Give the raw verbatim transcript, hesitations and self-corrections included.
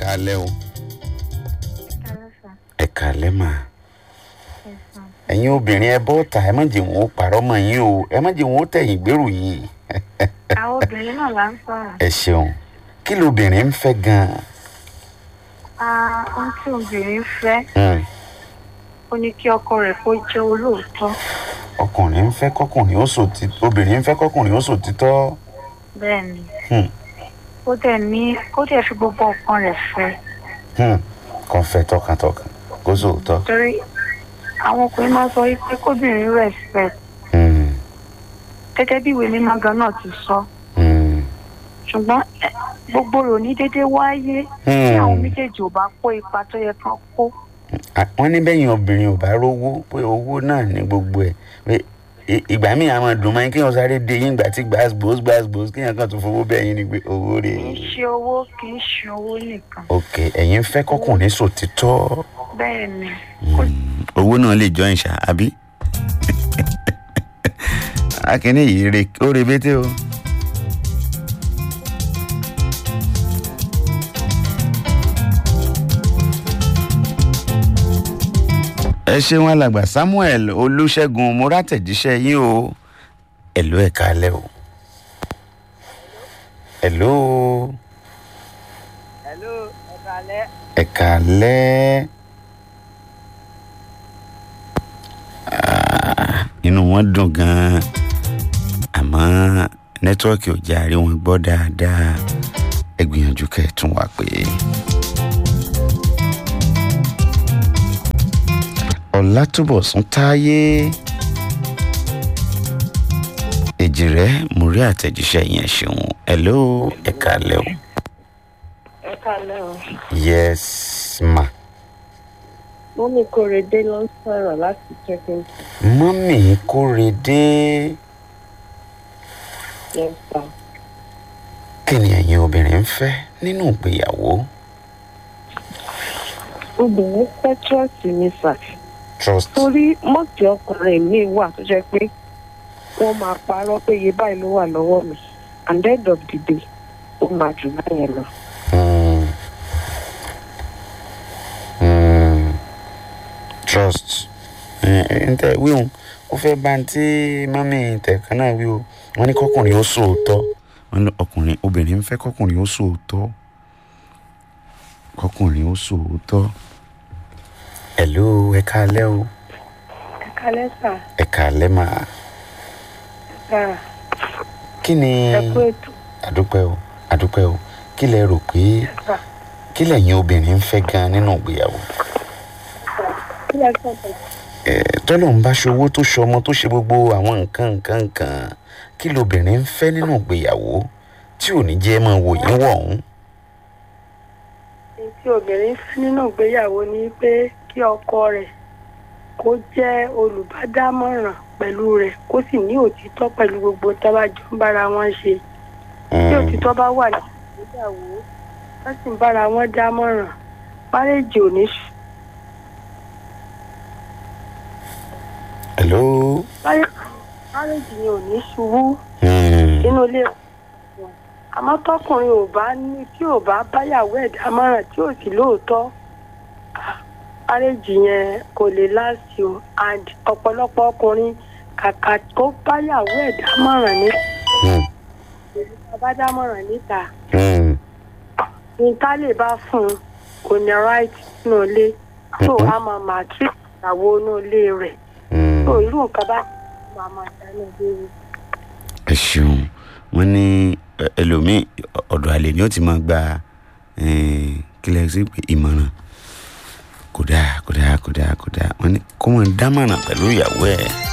káalẹ́ o. ẹ káalẹ́ mà. ẹ̀yin obìnrin ẹ bọ́ ta ẹ má jẹ́ wọn ó parọ́ mọ́ yín o ẹ má jẹ́ wọn ó tẹ̀yìn gbèrú yìí. àwọn obìnrin náà là ń sọ̀rọ̀. ẹ ṣeun kí lobìnrin ń fẹ́ gan-an. ohun tí obìnrin fẹ́ ó ní kí ọkọ rẹ̀ kó jẹ́ olóòótọ́. ọkùnrin ń fẹ́ kọkùnrin ó sòtítọ́ obìnrin ń fẹ́ kọkùnrin ó sòtítọ́. bẹ́ẹ̀ ni ó dẹ̀ ní ó dẹ̀ fi gbogbo ọkàn rẹ̀ fẹ́. kàn fẹ́ tọkàntọkàn kó sòótọ́. torí àwọn ọkùnrin máa sọ pé kóbìnrin respect. gẹ́gẹ́ bí ìwé mímọ́ gan náà ti sọ. ṣùgbọ́n gbogbo rò ní déédéé wáyé tí àwọn méjèèjì ò bá kó ipa tó yẹ kán kó. wọ́n ní bẹ́yìn obìnrin ò bá rówó pé owó náà ní gbogbo ẹ̀ ìgbà míì àwọn dùn máa ń kéèyàn sáré dé yín ìgbà tí gbàsgbòs gbàsgbòs kéèyàn kan tún fowó bẹ́ẹ̀ yín ni pé owó rè é. kì í ṣe owó kì í ṣe owó nìkan. ok ẹ̀yin fẹ́ kọkùnrin sòtítọ́. bẹ́ẹ̀ ni. owó náà lè jọ ìṣà àbí. akínní yìí rè ó rebété o. ẹ ṣeun alàgbà Samuel Olúṣẹ́gun mo rátẹ̀jíṣẹ́ yín o ẹ̀ló ẹ̀ káalẹ́ o ẹ̀ló ẹ̀ló ẹ̀ káalẹ́ ẹ̀ káalẹ́ inú wọn dùn gan-an àmọ́ nẹ́tíwọ́ọ̀kì ò jẹ́ àrí wọn gbọ́ dáadáa ẹ gbìyànjú kẹ́ ẹ tún wá pé. Ọlátúbọ̀sún Táyé èjì rẹ̀ mo rí àtẹ̀jíṣẹ́ yẹn ṣeun hello ẹ káalẹ́ o. ẹ káalẹ́ o. yes ma. mọ́mí Kórèdé ló ń sọ̀rọ̀ láti checking. mọ́mí Kórèdé. yes sir. kí ni ẹ̀yin obìnrin ń fẹ́ nínú ìgbéyàwó. obìnrin fẹ́ trust mi sà. trust. torí mọ́tì ọkùnrin mi wà tó jẹ́ pé wọ́n máa parọ́ pé iye báyìí ló wà lọ́wọ́ mi and end of the day ó máa jù báyẹn lọ. Mm. Mm. trust. ǹtẹ̀ wíwọ̀n ó fẹ́ bá ń tí mọ́mí tẹ̀kan náà wí o wọ́n ní kọkùnrin ó sòótọ́ wọ́n ní ọkùnrin obìnrin ń fẹ́ kọkùnrin ó sòótọ́ kọkùnrin ó sòótọ́. hello ẹ káalẹ́ o. ẹ káalẹ́ sà. ẹ káalẹ́ mà. sà. kí ni. ẹ kú ètò. àdúpẹ́ o àdúpẹ́ o kí lẹ rò pé kí lẹ̀yin obìnrin ń fẹ́ gan nínú ìgbéyàwó. kí lẹ sọ bẹ́ẹ̀. ẹ tọ́lọ̀ ń bá ṣòwò tó ṣọmọ tó ṣe gbogbo àwọn nǹkan nǹkan nǹkan kí lobìnrin ń fẹ́ nínú ìgbéyàwó tí ò ní jẹ́ máa wò yín wọ̀ ọ̀hún. tí obìnrin fẹ́ nínú ìgbéyàwó ni pé kí ọkọ rẹ̀ kó jẹ́ olùbádámọ̀ràn pẹ̀lú rẹ̀ kó sì ní òtítọ́ pẹ̀lú gbogbo tábàjọ́ ń bára wọn ṣe. tí òtítọ́ bá wà ní ìgbéyàwó wọ́n sì ń bára wọn dámọ̀ràn márèjì ò ní ṣù. hello. márèjì ni ò ní ṣubú nínú ilé wọn àmọ́ tọkùnrin ò bá ní tí ò bá báyàwó ẹ̀ dámọ̀ràn tí ò sí lóòótọ́ márèjì yẹn kò lè láti o and ọ̀pọ̀lọpọ̀ ọkùnrin kàkà tó báyàwó ẹ̀ dámọ̀ràn ní bá dámọ̀ràn níta níta lè bá fún un kò ní right nínú ilé tó a máa máa tí ìyàwó inú ilé rẹ̀ tó irú nǹkan bá máa máa dáná léwu. ẹ ṣeun wọn ní ẹlòmíì ọ̀dọ̀ àlè ni ó ti máa gba kílẹ̀ sí pé ìmọ̀ràn kódà kódà kódà kódà wọn ní kó wọn dámọ̀ràn pẹ̀lú ìyàwó ẹ̀.